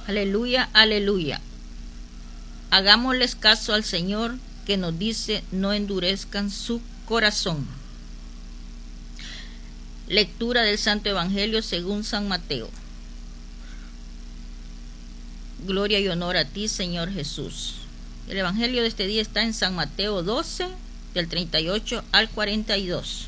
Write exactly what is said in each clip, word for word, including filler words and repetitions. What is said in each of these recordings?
Aleluya, aleluya. Hagámosles caso al Señor que nos dice: no endurezcan su corazón. Lectura del Santo Evangelio según San Mateo. Gloria y honor a ti, Señor Jesús. El Evangelio de este día está en San Mateo doce, del treinta y ocho al cuarenta y dos.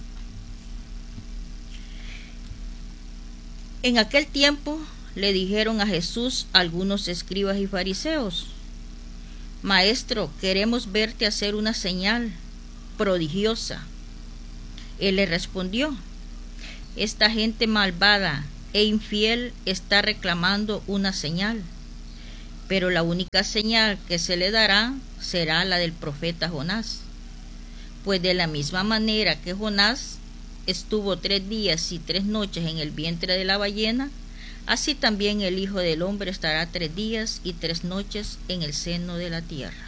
En aquel tiempo le dijeron a Jesús algunos escribas y fariseos: Maestro, queremos verte hacer una señal prodigiosa. Él le respondió: Esta gente malvada e infiel está reclamando una señal, pero la única señal que se le dará será la del profeta Jonás. Pues de la misma manera que Jonás estuvo tres días y tres noches en el vientre de la ballena, así también el Hijo del Hombre estará tres días y tres noches en el seno de la tierra.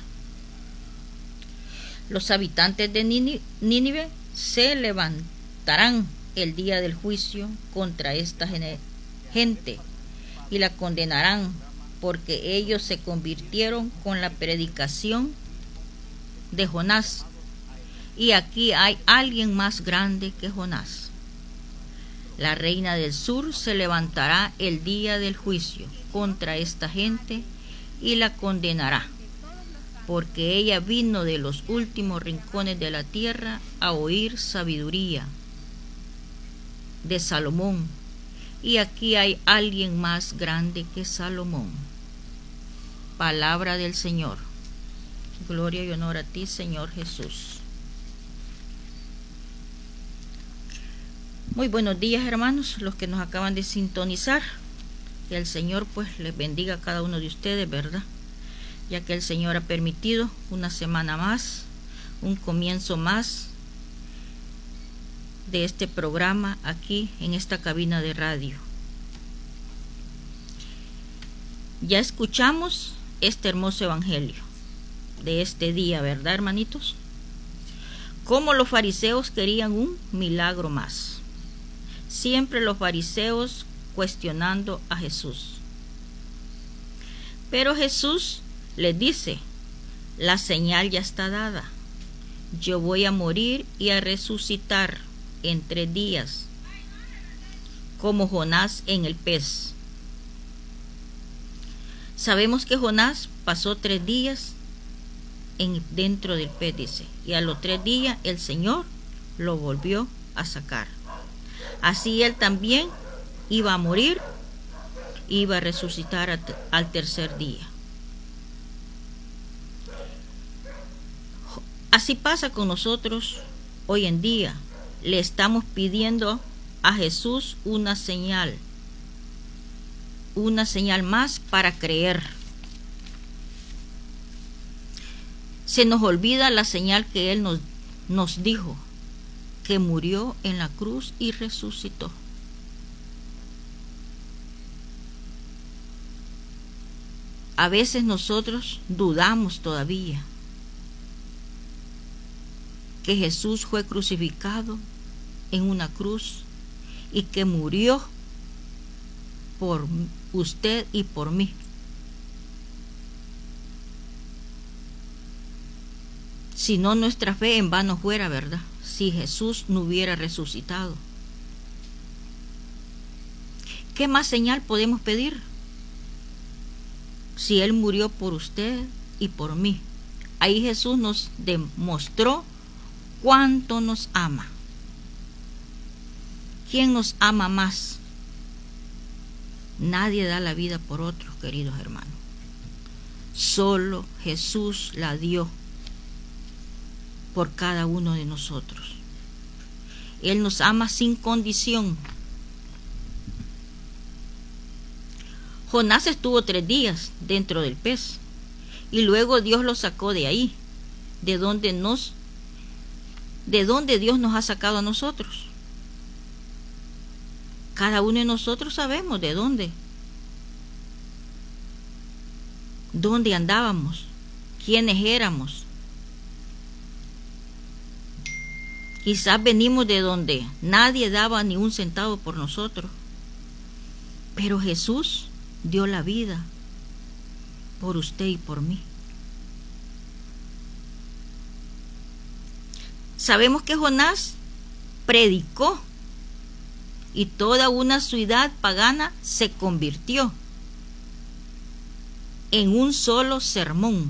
Los habitantes de Nínive se levantarán el día del juicio contra esta gente y la condenarán, porque ellos se convirtieron con la predicación de Jonás. Y aquí hay alguien más grande que Jonás. La reina del sur se levantará el día del juicio contra esta gente y la condenará, porque ella vino de los últimos rincones de la tierra a oír sabiduría de Salomón, y aquí hay alguien más grande que Salomón. Palabra del Señor. Gloria y honor a ti, Señor Jesús. Muy buenos días, hermanos, los que nos acaban de sintonizar. Que el Señor pues les bendiga a cada uno de ustedes, ¿verdad? Ya que el Señor ha permitido una semana más, un comienzo más de este programa aquí en esta cabina de radio. Ya escuchamos este hermoso evangelio de este día, ¿verdad, hermanitos? Cómo los fariseos querían un milagro más. Siempre los fariseos cuestionando a Jesús. Pero Jesús les dice: la señal ya está dada. Yo voy a morir y a resucitar en tres días, como Jonás en el pez. Sabemos que Jonás pasó tres días en, dentro del pez, dice, y a los tres días el Señor lo volvió a sacar. Así él también iba a morir, iba a resucitar al tercer día. Así pasa con nosotros hoy en día. Le estamos pidiendo a Jesús una señal, una señal más para creer. Se nos olvida la señal que Él nos, nos dijo, que murió en la cruz y resucitó. A veces nosotros dudamos todavía que Jesús fue crucificado en una cruz y que murió por usted y por mí. Si no, nuestra fe en vano fuera, ¿verdad? Si Jesús no hubiera resucitado. ¿Qué más señal podemos pedir? Si Él murió por usted y por mí. Ahí Jesús nos demostró cuánto nos ama. ¿Quién nos ama más? Nadie da la vida por otros, queridos hermanos. Solo Jesús la dio por cada uno de nosotros. Él nos ama sin condición. Jonás estuvo tres días dentro del pez y luego Dios lo sacó de ahí, de donde nos, de donde Dios nos ha sacado a nosotros. Cada uno de nosotros sabemos de dónde, dónde andábamos, quiénes éramos. Quizás venimos de donde nadie daba ni un centavo por nosotros, pero Jesús dio la vida por usted y por mí. Sabemos que Jonás predicó y toda una ciudad pagana se convirtió en un solo sermón.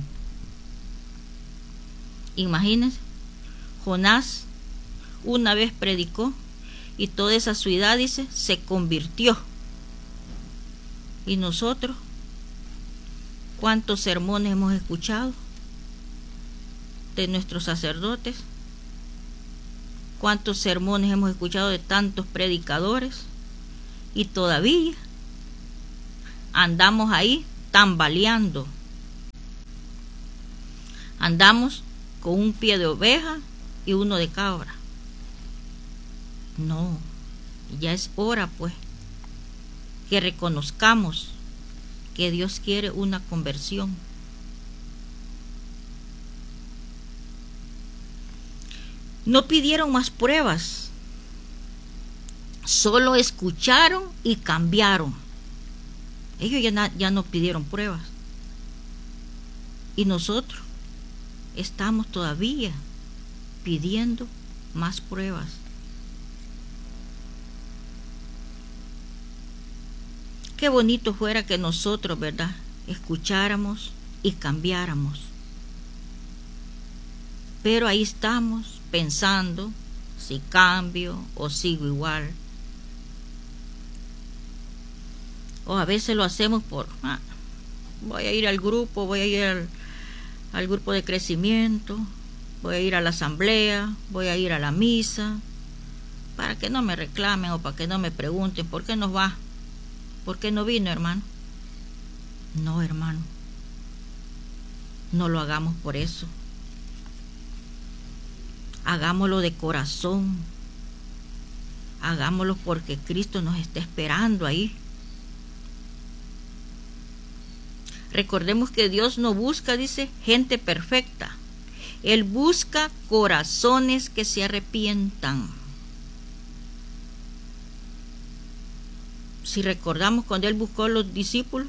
Imagínense, Jonás una vez predicó y toda esa ciudad, dice, se convirtió. Y nosotros, ¿cuántos sermones hemos escuchado de nuestros sacerdotes? ¿Cuántos sermones hemos escuchado de tantos predicadores? Y todavía andamos ahí tambaleando. Andamos con un pie de oveja y uno de cabra. No, ya es hora pues que reconozcamos que Dios quiere una conversión. No pidieron más pruebas, solo escucharon y cambiaron. Ellos ya, na, ya no pidieron pruebas. Y nosotros estamos todavía pidiendo más pruebas. Qué bonito fuera que nosotros, ¿verdad?, escucháramos y cambiáramos. Pero ahí estamos pensando si cambio o sigo igual. O a veces lo hacemos por, ah, voy a ir al grupo, voy a ir al, al grupo de crecimiento, voy a ir a la asamblea, voy a ir a la misa, para que no me reclamen o para que no me pregunten por qué no va. ¿Por qué no vino, hermano? No, hermano. No lo hagamos por eso. Hagámoslo de corazón. Hagámoslo porque Cristo nos está esperando ahí. Recordemos que Dios no busca, dice, gente perfecta. Él busca corazones que se arrepientan. Si recordamos cuando Él buscó a los discípulos,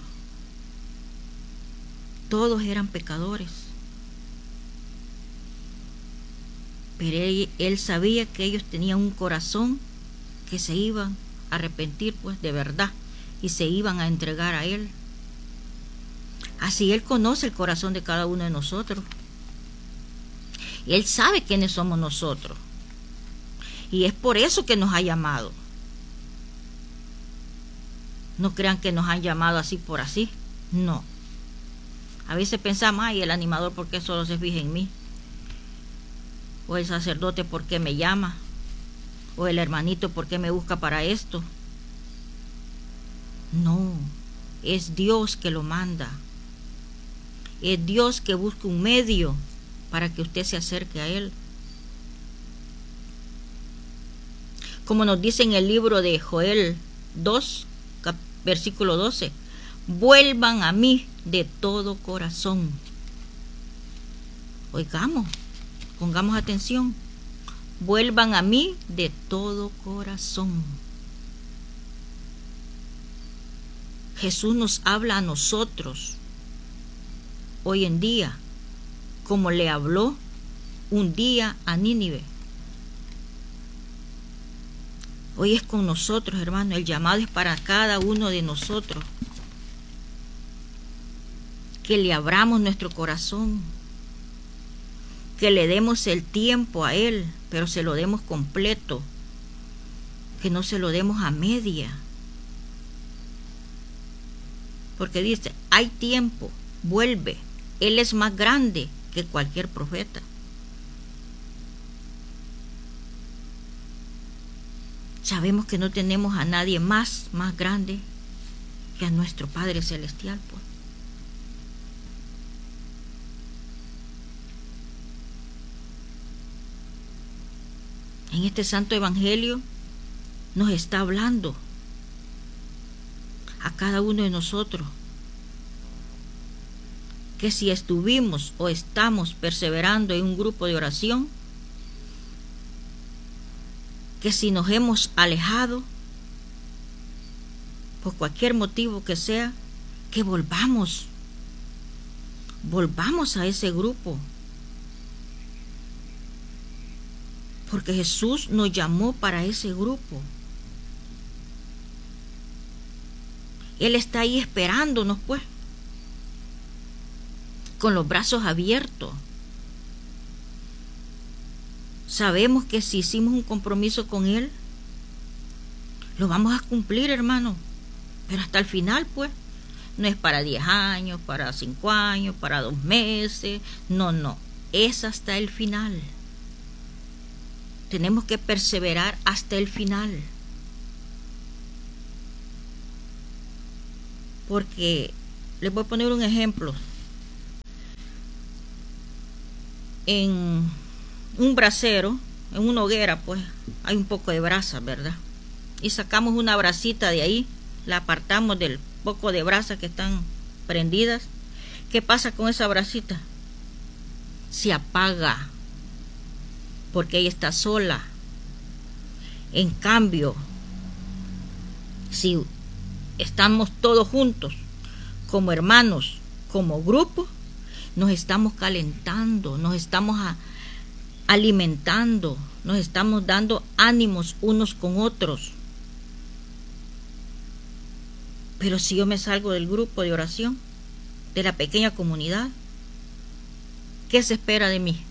todos eran pecadores. Pero él, él sabía que ellos tenían un corazón que se iban a arrepentir pues de verdad y se iban a entregar a Él. Así Él conoce el corazón de cada uno de nosotros. Y Él sabe quiénes somos nosotros. Y es por eso que nos ha llamado. No crean que nos han llamado así por así. No. A veces pensamos, ay, el animador, ¿por qué solo se fija en mí? O el sacerdote, ¿por qué me llama? O el hermanito, ¿por qué me busca para esto? No, es Dios que lo manda. Es Dios que busca un medio para que usted se acerque a Él. Como nos dice en el libro de Joel dos, versículo doce, vuelvan a mí de todo corazón. Oigamos, pongamos atención. Vuelvan a mí de todo corazón. Jesús nos habla a nosotros hoy en día como le habló un día a Nínive. Hoy es con nosotros, hermano. El llamado es para cada uno de nosotros. Que le abramos nuestro corazón. Que le demos el tiempo a Él, pero se lo demos completo. Que no se lo demos a media. Porque dice, hay tiempo, vuelve. Él es más grande que cualquier profeta. Sabemos que no tenemos a nadie más, más grande que a nuestro Padre Celestial, pues. En este santo evangelio nos está hablando a cada uno de nosotros que si estuvimos o estamos perseverando en un grupo de oración, que si nos hemos alejado por cualquier motivo que sea, que volvamos, volvamos a ese grupo. Porque Jesús nos llamó para ese grupo. Él está ahí esperándonos, pues, con los brazos abiertos. Sabemos que si hicimos un compromiso con Él, lo vamos a cumplir, hermano. Pero hasta el final, pues, no es para diez años, para cinco años, para dos meses. No, no. Es hasta el final. Tenemos que perseverar hasta el final. Porque les voy a poner un ejemplo. En un brasero, en una hoguera, pues, hay un poco de brasa, ¿verdad? Y sacamos una brasita de ahí, la apartamos del poco de brasa que están prendidas. ¿Qué pasa con esa brasita? Se apaga, porque ella está sola. En cambio, si estamos todos juntos, como hermanos, como grupo, nos estamos calentando, nos estamos a, alimentando, nos estamos dando ánimos unos con otros. Pero si yo me salgo del grupo de oración, de la pequeña comunidad, ¿qué se espera de mí?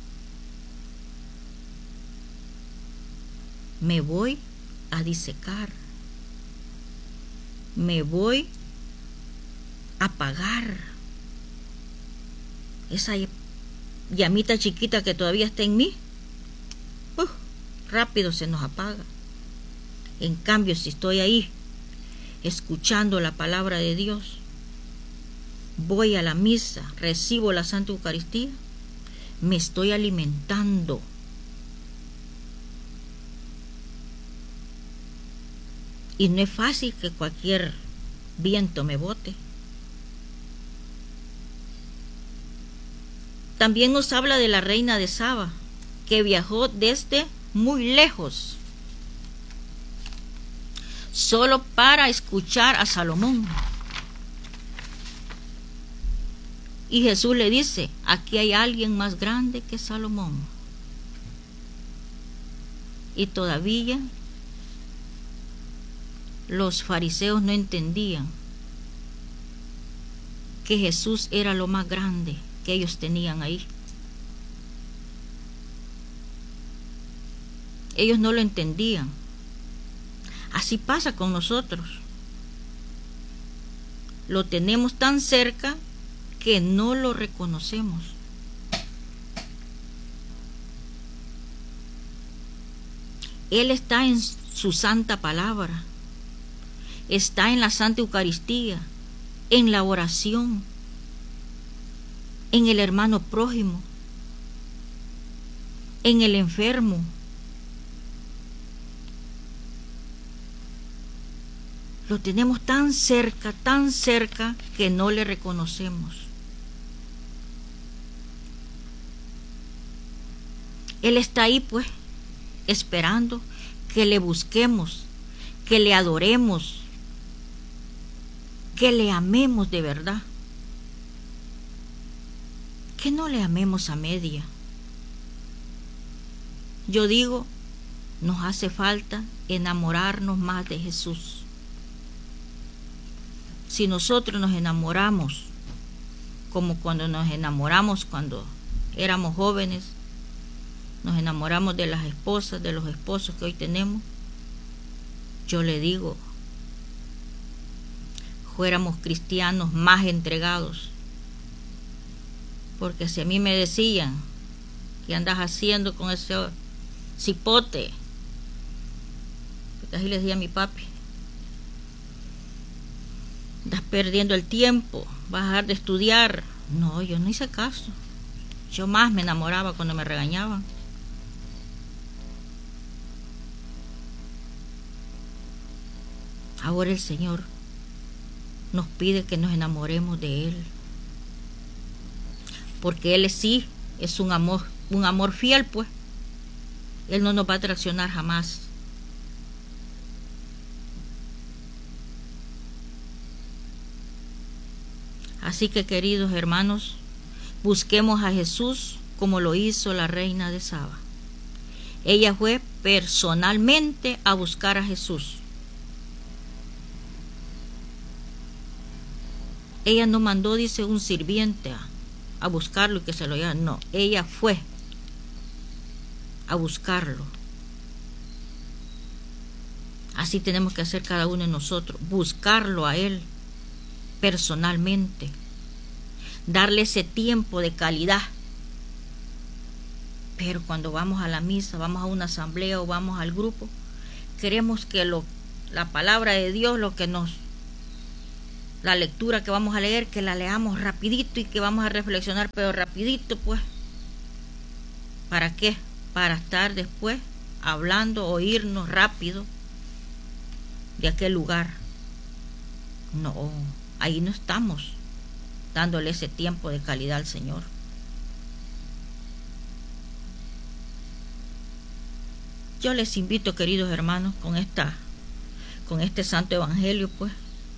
Me voy a disecar, me voy a apagar. Esa llamita chiquita que todavía está en mí, uh, rápido se nos apaga. En cambio, si estoy ahí escuchando la palabra de Dios, voy a la misa, recibo la Santa Eucaristía, me estoy alimentando. Y no es fácil que cualquier viento me bote. También nos habla de la reina de Saba, que viajó desde muy lejos, solo para escuchar a Salomón. Y Jesús le dice, aquí hay alguien más grande que Salomón. Y todavía los fariseos no entendían que Jesús era lo más grande que ellos tenían ahí. Ellos no lo entendían. Así pasa con nosotros. Lo tenemos tan cerca que no lo reconocemos. Él está en su santa palabra, está en la Santa Eucaristía, en la oración, en el hermano prójimo, en el enfermo. Lo tenemos tan cerca, tan cerca que no le reconocemos. Él está ahí, pues, esperando que le busquemos, que le adoremos, que le amemos de verdad. Que no le amemos a media. Yo digo, nos hace falta enamorarnos más de Jesús. Si nosotros nos enamoramos como cuando nos enamoramos cuando éramos jóvenes, nos enamoramos de las esposas, de los esposos que hoy tenemos, yo le digo, fuéramos cristianos más entregados. Porque si a mí me decían, ¿qué andas haciendo con ese cipote? Porque así le decía a mi papi, estás perdiendo el tiempo, vas a dejar de estudiar. No, yo no hice caso. Yo más me enamoraba cuando me regañaban. Ahora el Señor nos pide que nos enamoremos de Él, porque Él sí es un amor, un amor fiel, pues. Él no nos va a traicionar jamás. Así que, queridos hermanos, busquemos a Jesús como lo hizo la reina de Saba. Ella fue personalmente a buscar a Jesús. Ella no mandó, dice, un sirviente a, a buscarlo y que se lo llevara. No, ella fue a buscarlo. Así tenemos que hacer cada uno de nosotros, buscarlo a Él personalmente, darle ese tiempo de calidad. Pero cuando vamos a la misa, vamos a una asamblea o vamos al grupo, queremos que lo, la palabra de Dios, lo que nos, la lectura que vamos a leer, que la leamos rapidito y que vamos a reflexionar, pero rapidito, pues. ¿Para qué? Para estar después hablando o irnos rápido de aquel lugar. No, ahí no estamos dándole ese tiempo de calidad al Señor. Yo les invito, queridos hermanos, con esta, con este santo evangelio, pues,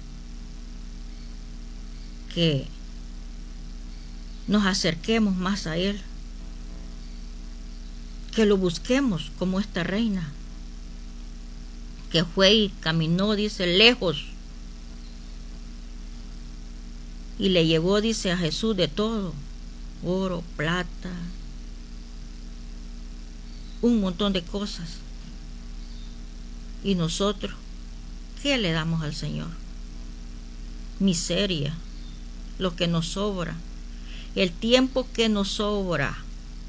que nos acerquemos más a Él, que lo busquemos como esta reina, que fue y caminó, dice, lejos, y le llevó, dice, a Jesús de todo, oro, plata, un montón de cosas. Y nosotros, ¿qué le damos al Señor? Miseria, lo que nos sobra, el tiempo que nos sobra.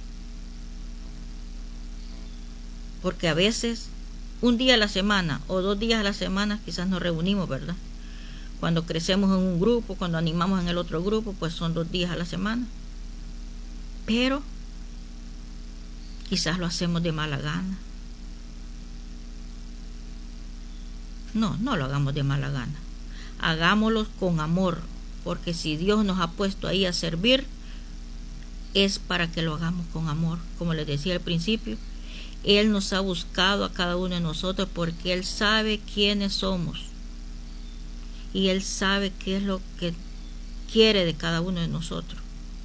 Porque a veces, un día a la semana o dos días a la semana, quizás nos reunimos, ¿verdad? Cuando crecemos en un grupo, cuando animamos en el otro grupo, pues son dos días a la semana. Pero quizás lo hacemos de mala gana. No, no lo hagamos de mala gana. Hagámoslo con amor, porque si Dios nos ha puesto ahí a servir, es para que lo hagamos con amor. Como les decía al principio, Él nos ha buscado a cada uno de nosotros porque Él sabe quiénes somos. Y Él sabe qué es lo que quiere de cada uno de nosotros.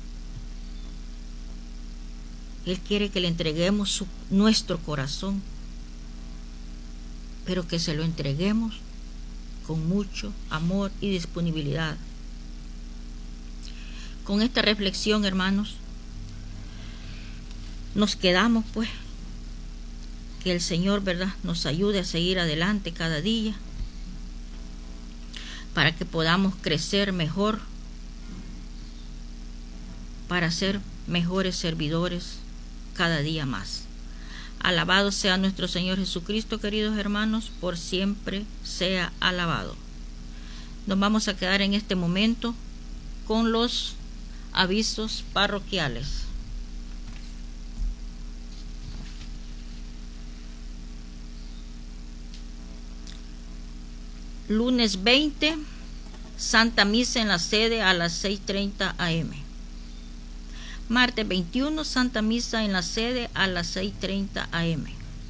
Él quiere que le entreguemos su, nuestro corazón, pero que se lo entreguemos con mucho amor y disponibilidad. Con esta reflexión, hermanos, nos quedamos, pues, que el Señor, ¿verdad?, nos ayude a seguir adelante cada día, para que podamos crecer mejor, para ser mejores servidores cada día más. Alabado sea nuestro Señor Jesucristo, queridos hermanos, por siempre sea alabado. Nos vamos a quedar en este momento con los avisos parroquiales. Lunes veinte, Santa Misa en la sede a las seis treinta a eme Martes veintiuno, Santa Misa en la sede a las seis treinta a eme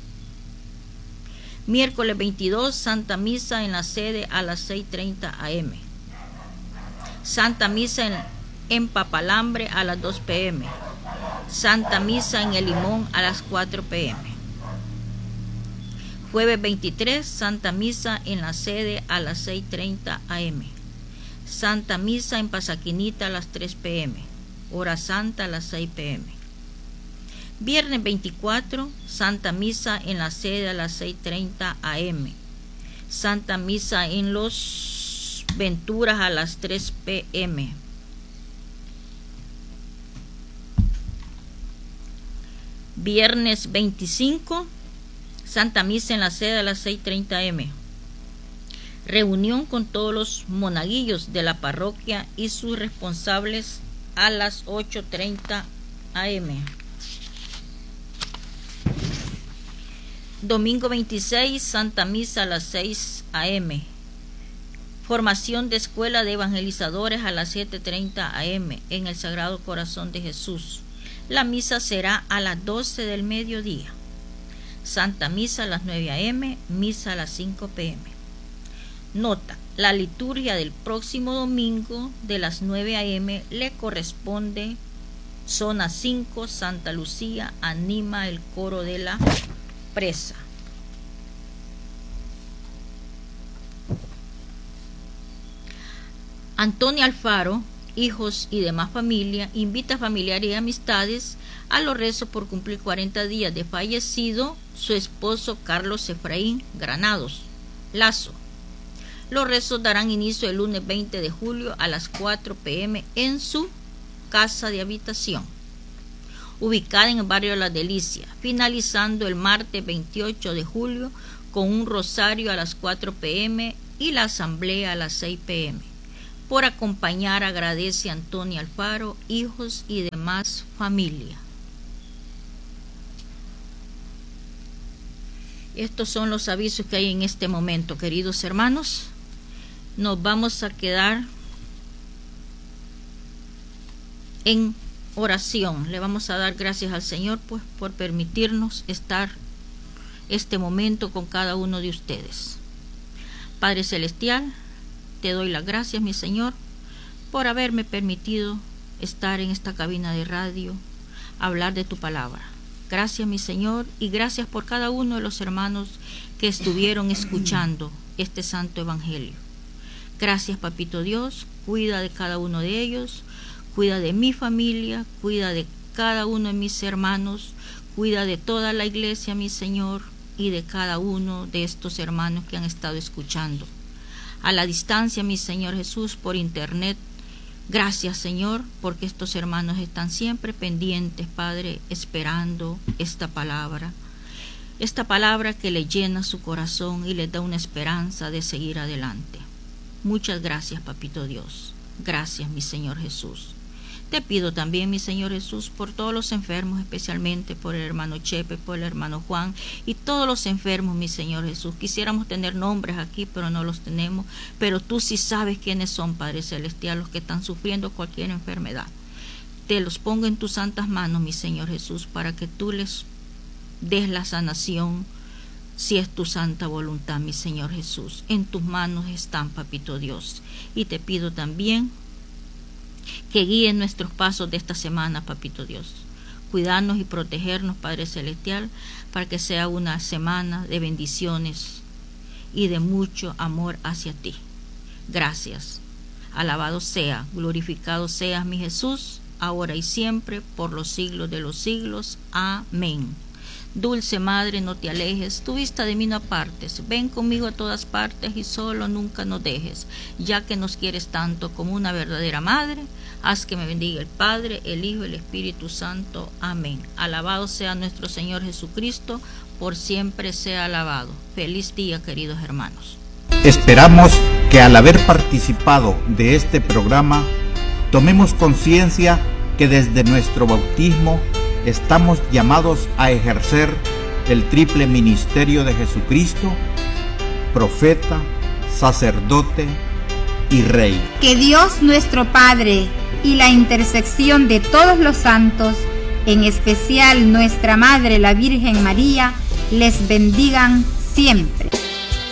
Miércoles veintidós, Santa Misa en la sede a las seis treinta a eme Santa Misa en, en Papalambre a las dos pe eme Santa Misa en El Limón a las cuatro pe eme Jueves veintitrés, Santa Misa en la sede a las seis treinta a eme Santa Misa en Pasaquinita a las tres pe eme Hora Santa a las seis pe eme Viernes veinticuatro, Santa Misa en la sede a las seis treinta a eme Santa Misa en Los Venturas a las tres pe eme Viernes veinticinco, Santa Misa en la sede a las seis treinta a eme Reunión con todos los monaguillos de la parroquia y sus responsables a las ocho treinta a eme Domingo veintiséis, Santa Misa a las seis a eme Formación de escuela de evangelizadores a las siete treinta a eme en el Sagrado Corazón de Jesús. La misa será a las doce del mediodía. Santa Misa a las nueve a eme Misa a las cinco pe eme Nota: la liturgia del próximo domingo de las nueve a eme le corresponde zona cinco, Santa Lucía. Anima el coro de la presa. Antonia Alfaro, hijos y demás familia, invita a familiares y amistades a los rezos por cumplir cuarenta días de fallecido su esposo Carlos Efraín Granados Lazo. Los rezos darán inicio el lunes veinte de julio a las cuatro pe eme en su casa de habitación, ubicada en el barrio La Delicia, finalizando el martes veintiocho de julio con un rosario a las cuatro pe eme y la asamblea a las seis pe eme. Por acompañar agradece Antonia Alfaro, hijos y demás familia. Estos son los avisos que hay en este momento, queridos hermanos. Nos vamos a quedar en oración. Le vamos a dar gracias al Señor pues por permitirnos estar este momento con cada uno de ustedes. Padre Celestial, te doy las gracias, mi Señor, por haberme permitido estar en esta cabina de radio, hablar de tu palabra. Gracias, mi Señor, y gracias por cada uno de los hermanos que estuvieron escuchando este santo evangelio. Gracias, Papito Dios, cuida de cada uno de ellos, cuida de mi familia, cuida de cada uno de mis hermanos, cuida de toda la iglesia, mi Señor, y de cada uno de estos hermanos que han estado escuchando a la distancia, mi Señor Jesús, por internet. Gracias, Señor, porque estos hermanos están siempre pendientes, Padre, esperando esta palabra, esta palabra que le llena su corazón y les da una esperanza de seguir adelante. Muchas gracias, Papito Dios. Gracias, mi Señor Jesús. Te pido también, mi Señor Jesús, por todos los enfermos, especialmente por el hermano Chepe, por el hermano Juan y todos los enfermos, mi Señor Jesús. Quisiéramos tener nombres aquí, pero no los tenemos. Pero tú sí sabes quiénes son, Padre Celestial, los que están sufriendo cualquier enfermedad. Te los pongo en tus santas manos, mi Señor Jesús, para que tú les des la sanación, si es tu santa voluntad, mi Señor Jesús. En tus manos están, Papito Dios. Y te pido también que guíe nuestros pasos de esta semana, Papito Dios. Cuidarnos y protegernos, Padre Celestial, para que sea una semana de bendiciones y de mucho amor hacia ti. Gracias. Alabado sea, glorificado seas, mi Jesús, ahora y siempre, por los siglos de los siglos. Amén. Dulce Madre, no te alejes, tu vista de mí no apartes, ven conmigo a todas partes y solo nunca nos dejes, ya que nos quieres tanto como una verdadera madre. Haz que me bendiga el Padre, el Hijo y el Espíritu Santo. Amén. Alabado sea nuestro Señor Jesucristo, por siempre sea alabado. Feliz día, queridos hermanos. Esperamos que al haber participado de este programa, tomemos conciencia que desde nuestro bautismo estamos llamados a ejercer el triple ministerio de Jesucristo, profeta, sacerdote y rey. Que Dios nuestro Padre y la intersección de todos los santos, en especial nuestra Madre la Virgen María, les bendigan siempre.